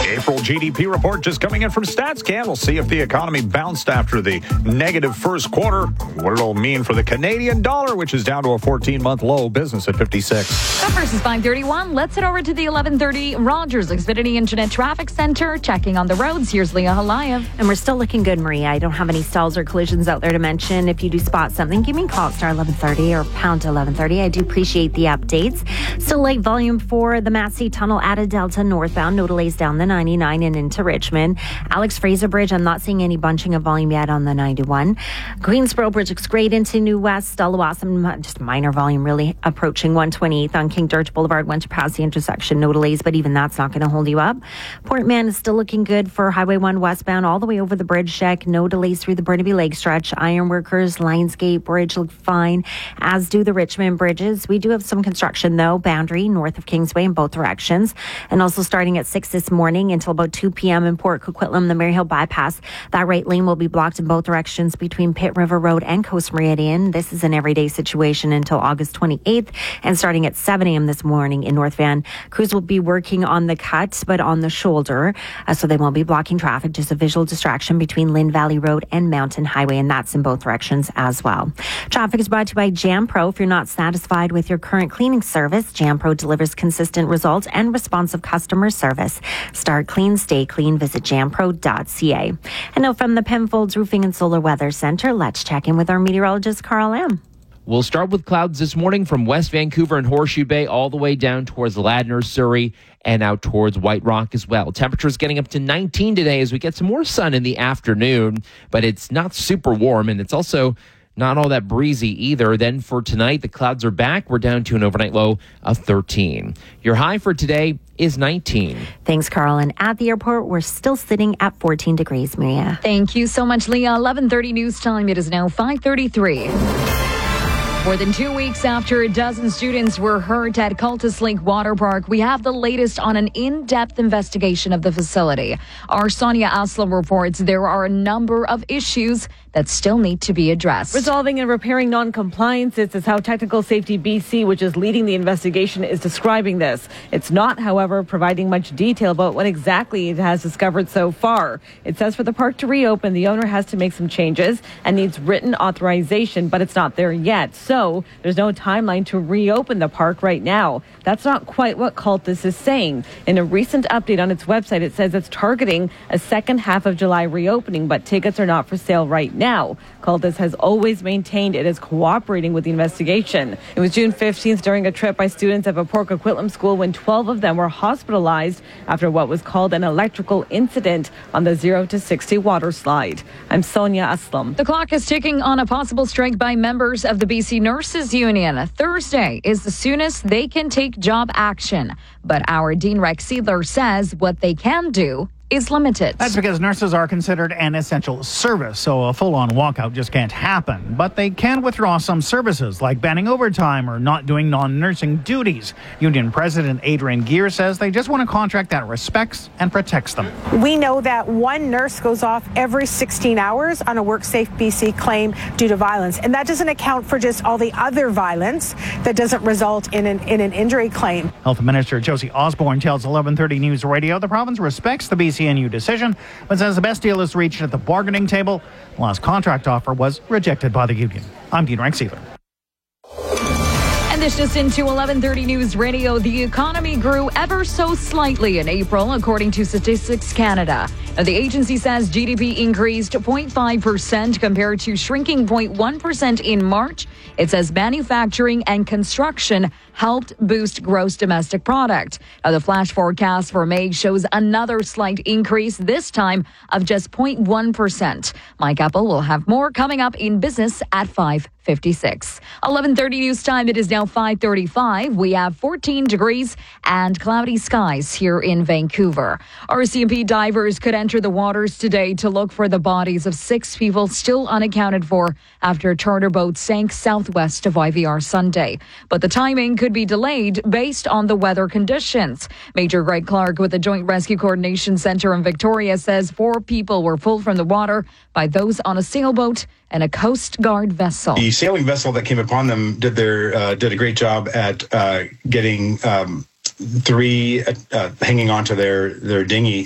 April GDP report just coming in from StatsCan. We'll see if the economy bounced after the negative first quarter. What it'll mean for the Canadian dollar, which is down to a 14-month low, business at 56. Up versus 531. Let's head over to the 1130 Rogers Xfinity Internet Traffic Center. Checking on the roads. Here's Leah Halayev. And we're still looking good, Maria. I don't have any stalls or collisions out there to mention. If you do spot something, give me a call at star 1130 or pound 1130. I do appreciate the updates. Still light volume for the Massey Tunnel at a Delta northbound. No delays down the 99 and into Richmond. Alex Fraser Bridge, I'm not seeing any bunching of volume yet on the 91. Greensboro Bridge looks great into New West. Stella-Wasam, just minor volume really approaching 128th on King George Boulevard. Went to pass the intersection. No delays, but even that's not going to hold you up. Port Mann is still looking good for Highway 1 westbound all the way over the bridge deck. No delays through the Burnaby Lake stretch. Ironworkers, Lionsgate Bridge look fine, as do the Richmond bridges. We do have some construction though. Boundary north of Kingsway in both directions. And also starting at 6 this morning until about 2 p.m. in Port Coquitlam, the Maryhill bypass. That right lane will be blocked in both directions between Pitt River Road and Coast Meridian. This is an everyday situation until August 28th. And starting at 7 a.m. this morning in North Van, crews will be working on the cut, but on the shoulder. So they won't be blocking traffic, just a visual distraction between Lynn Valley Road and Mountain Highway. And that's in both directions as well. Traffic is brought to you by JamPro. If you're not satisfied with your current cleaning service, JamPro delivers consistent results and responsive customer service. Start clean, stay clean. Visit jampro.ca. And now from the Penfolds Roofing and Solar Weather Center, let's check in with our meteorologist, Carl Lam. We'll start with clouds this morning from West Vancouver and Horseshoe Bay all the way down towards Ladner, Surrey, and out towards White Rock as well. Temperatures getting up to 19 today as we get some more sun in the afternoon, but it's not super warm, and it's also not all that breezy either. Then for tonight, the clouds are back. We're down to an overnight low of 13. Your high for today is 19. Thanks, Carl. And at the airport, we're still sitting at 14 degrees, Maria. Thank you so much, Leah. 11:30 news time. It is now 5:33. More than 2 weeks after a dozen students were hurt at Cultus Lake Water Park, we have the latest on an in-depth investigation of the facility. Our Sonia Aslam reports there are a number of issues that still need to be addressed. Resolving and repairing non-compliances is how Technical Safety BC, which is leading the investigation, is describing this. It's not, however, providing much detail about what exactly it has discovered so far. It says for the park to reopen, the owner has to make some changes and needs written authorization, but it's not there yet. So there's no timeline to reopen the park right now. That's not quite what Cultus is saying. In a recent update on its website, it says it's targeting a second half of July reopening, but tickets are not for sale right now. Cultus has always maintained it is cooperating with the investigation. It was June 15th during a trip by students of a Port Coquitlam school when 12 of them were hospitalized after what was called an electrical incident on the 0 to 60 water slide. I'm Sonia Aslam. The clock is ticking on a possible strike by members of the BC Nurses Union. Thursday is the soonest they can take job action. But our Dean Rex Seidler says what they can do is limited. That's because nurses are considered an essential service, so a full-on walkout just can't happen. But they can withdraw some services, like banning overtime or not doing non-nursing duties. Union President Adrian Gear says they just want a contract that respects and protects them. We know that one nurse goes off every 16 hours on a WorkSafe BC claim due to violence, and that doesn't account for just all the other violence that doesn't result in an injury claim. Health Minister Josie Osborne tells 1130 News Radio the province respects the BCNU decision, but says the best deal is reached at the bargaining table. The last contract offer was rejected by the union. I'm Dean Rex Seidler. And this just into 1130 News Radio. The economy grew ever so slightly in April, according to Statistics Canada. Now, the agency says GDP increased 0.5% compared to shrinking 0.1% in March. It says manufacturing and construction helped boost gross domestic product. Now, the flash forecast for May shows another slight increase, this time of just 0.1%. Mike Apple will have more coming up in business at 5:56. 11:30 news time. It is now 5:35. We have 14 degrees and cloudy skies here in Vancouver. RCMP divers could enter the waters today to look for the bodies of 6 people still unaccounted for after a charter boat sank southwest of IVR Sunday. But the timing could be delayed based on the weather conditions. Major Greg Clark with the Joint Rescue Coordination Center in Victoria says 4 people were pulled from the water by those on a sailboat and a Coast Guard vessel. The sailing vessel that came upon them did a great job at getting 3 hanging onto their dinghy